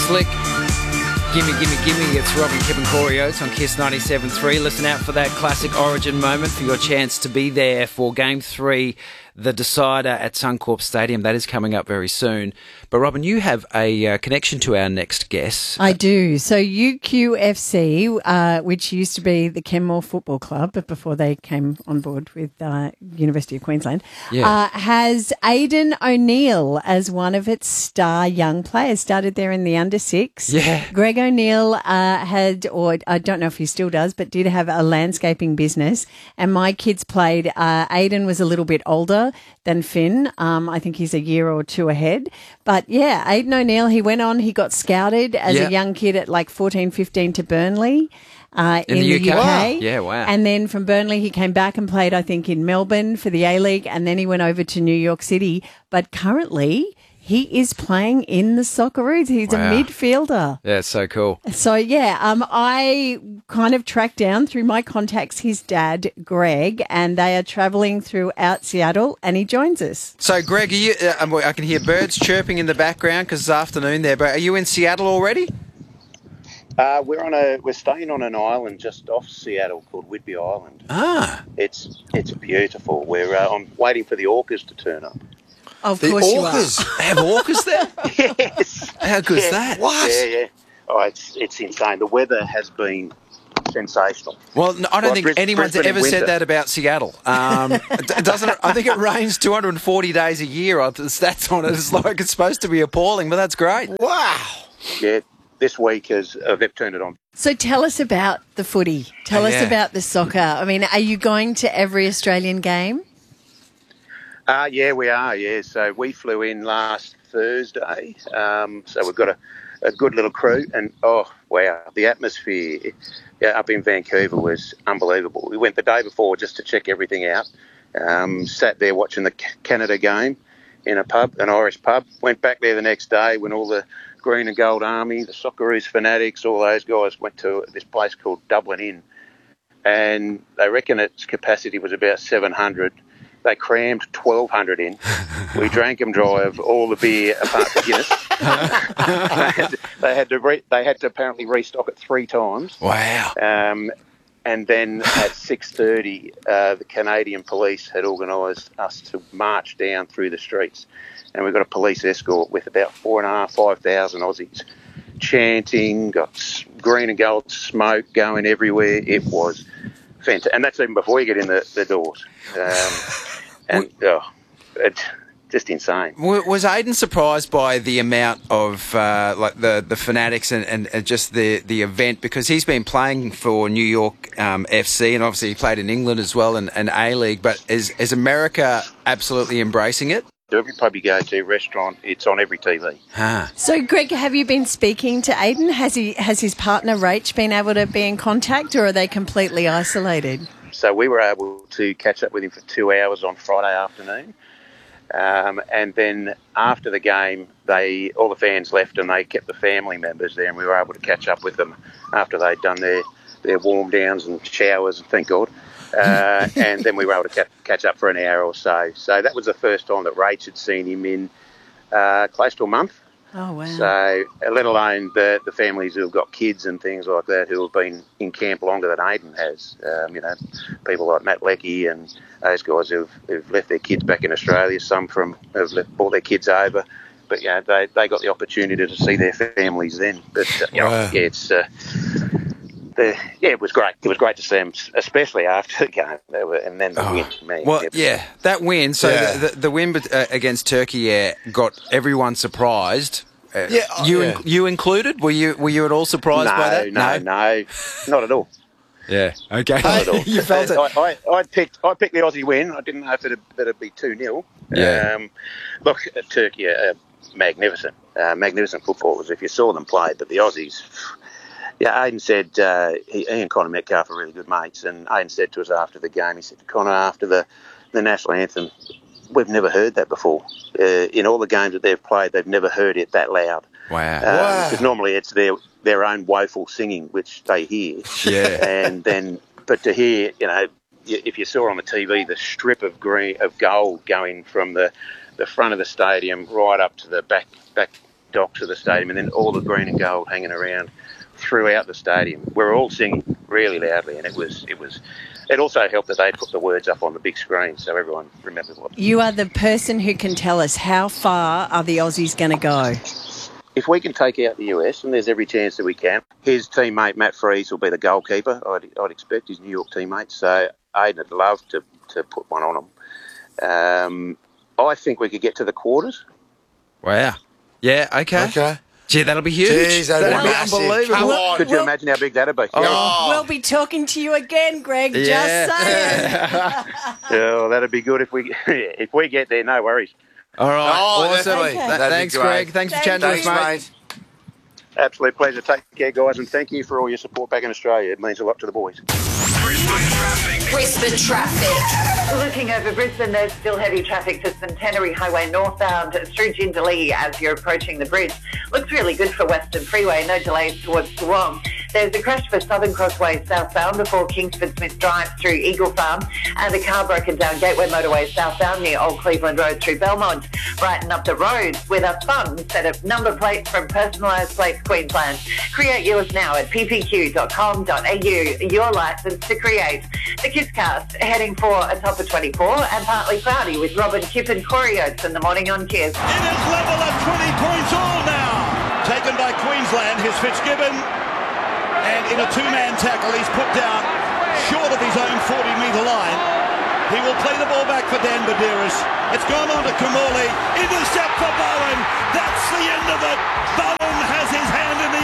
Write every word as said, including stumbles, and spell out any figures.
Slick. Gimme, gimme, gimme. It's Robin, Kip and Corey Oates on Kiss ninety-seven point three. Listen out for that classic Origin moment for your chance to be there for Game three, the decider at Suncorp Stadium. That is coming up very soon. But, Robin, you have a uh, connection to our next guest. I do. So U Q F C, uh, which used to be the Kenmore Football Club, but before they came on board with uh, University of Queensland, Yeah. uh, has Aidan O'Neill as one of its star young players. Started there in the under six. Yeah. Greg O'Neill uh, had, or I don't know if he still does, but did have a landscaping business. And my kids played. Uh, Aidan was a little bit older than Finn. Um, I think he's a year or two ahead. But yeah, Aidan O'Neill, he went on, he got scouted as Yeah. a young kid at like fourteen, fifteen to Burnley. Uh, in, In the the, U K? U K. Wow. Yeah, wow. And then from Burnley, he came back and played, I think, in Melbourne for the A-League, and then he went over to New York City. But currently, he is playing in the Socceroos. He's Wow. a midfielder. Yeah, it's so cool. So, yeah, um, I kind of tracked down through my contacts his dad, Greg, and they are travelling throughout Seattle, and he joins us. So, Greg, are you, uh, I can hear birds chirping in the background because it's afternoon there, but are you in Seattle already? Uh, we're on a we're staying on an island just off Seattle called Whidbey Island. Ah. It's it's beautiful. We're uh, I'm waiting for the orcas to turn up. Of The course you are. orcas? They have orcas there? Yes. How good's Yeah. that? What? Yeah, yeah. Oh, it's it's insane. The weather has been sensational. Well, no, I don't Well, think Bris- anyone's Brisbane in ever said winter. that about Seattle. Um, it doesn't it? I think it rains two hundred forty days a year. The stats on it is like it's supposed to be appalling, but that's great. Wow. Yeah. This week has uh, they've turned it on. So tell us about the footy. Tell Oh, us yeah. about the soccer. I mean, are you going to every Australian game? Uh, yeah, we are, yeah. So we flew in last Thursday. Um, so we've got a, a good little crew. And, oh, wow, the atmosphere yeah, up in Vancouver was unbelievable. We went the day before just to check everything out. Um, sat there watching the Canada game in a pub, an Irish pub. Went back there the next day when all the Green and Gold Army, the Socceroos fanatics, all those guys went to this place called Dublin Inn. And they reckon its capacity was about seven hundred. They crammed twelve hundred in. We drank them dry of all the beer apart from Guinness. they, had to, they, had to re, they had to apparently restock it three times. Wow. Um, and then at six thirty, uh, the Canadian police had organised us to march down through the streets. And we've got a police escort with about four and a half, five thousand Aussies chanting, got s- green and gold smoke going everywhere. It was fantastic. And that's even before you get in the, the doors. Um, and oh, it's just insane. W- Was Aidan surprised by the amount of uh, like the, the fanatics and, and, and just the, the event? Because he's been playing for New York um, F C and obviously he played in England as well and, and A-League. But is, is America absolutely embracing it? Every pub you go to, restaurant, it's on every T V. Ah. So, Greg, have you been speaking to Aidan? Has he has his partner Rach been able to be in contact, or are they completely isolated? So we were able to catch up with him for two hours on Friday afternoon. Um, and then after the game, they all the fans left and they kept the family members there, and we were able to catch up with them after they'd done their, their warm downs and showers, thank God. Uh, and then we were able to ca- catch up for an hour or so. So that was the first time that Rach had seen him in uh, close to a month. Oh, wow. So, uh, let alone the, the families who've got kids and things like that who have been in camp longer than Aidan has. Um, you know, people like Matt Leckie and those guys who've, who've left their kids back in Australia. Some from have left, brought their kids over, but yeah, they they got the opportunity to see their families then. But uh, you know, Wow. yeah, it's. Uh, The, yeah, it was great. It was great to see them, especially after the game. They were, and then the Oh, win. Man, well, it was- yeah, that win. So Yeah. the, the, the win bet- uh, against Turkey yeah, got everyone surprised. Uh, Yeah, oh, you yeah. in, you included. Were you were you at all surprised no, by that? no, no, not at all. Yeah. Okay. Not at all. You felt it. I, I, I picked. I picked the Aussie win. I didn't know if it'd, it'd be two nil. Yeah. Um, look, Turkey are magnificent, uh, magnificent footballers. If you saw them play, but the Aussies. Yeah, Aidan said, uh, he, he and Connor Metcalf are really good mates, and Aidan said to us after the game, he said, Connor, after the, the national anthem, we've never heard that before. Uh, in all the games that they've played, they've never heard it that loud. Wow. Because Wow. normally it's their their own woeful singing, which they hear. Yeah. And then, but to hear, you know, y- if you saw on the T V the strip of green of gold going from the, the front of the stadium right up to the back back docks of the stadium, and then all the green and gold hanging around throughout the stadium. We were all singing really loudly, and it was it was. It also helped that they put the words up on the big screen, so everyone remembered what. You are the person who can tell us how far are the Aussies going to go. If we can take out the U S, and there's every chance that we can, his teammate Matt Freese will be the goalkeeper. I'd, I'd expect his New York teammate. So Aiden would love to to put one on him. Um, I think we could get to the quarters. Wow. Yeah. Okay. Okay. Gee, that'll be huge. Jeez, that'd that'll be be massive. unbelievable. Come Well, on. Could you well- imagine how big that'd be? Oh. We'll be talking to you again, Greg. Yeah. Just saying. Yeah, well, that'd be good if we if we get there. No worries. All right. Oh, awesome. definitely. Th- That'd be Thanks, great. Greg. Thanks for Thank chatting to us, Thanks, mate. mate. Absolute pleasure. Take care, guys, and thank you for all your support back in Australia. It means a lot to the boys. Brisbane traffic. Looking over Brisbane, there's still heavy traffic to Centenary Highway northbound through Jindalee as you're approaching the bridge. Looks really good for Western Freeway, no delays towards Toowong. There's a crash for Southern Crossway southbound before Kingsford Smith Drive through Eagle Farm, and a car broken down Gateway Motorway southbound near Old Cleveland Road through Belmont. Brighten up the roads with a fun set of number plates from Personalised Plates Queensland. Create yours now at p p q dot com dot a u. Your licence to create. The Kisscast heading for a top of twenty-four and partly cloudy with Robin, Kip and Corey Oates in the morning on Kiss. It is level at twenty points all now. Taken by Queensland, here's Fitzgibbon. And in a two-man tackle, he's put down short of his own forty-metre line. He will play the ball back for Dan Badiris. It's gone on to Kamali. Intercept for Bowen. That's the end of it. Bowen has his hand in the